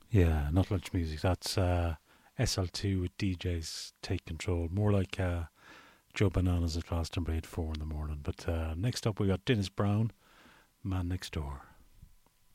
Yeah, not lunch music. That's SL2 with DJs Take Control. More like Joe Bananas at Glastonbury at 4 in the morning. But next up we got Dennis Brown, Man Next Door.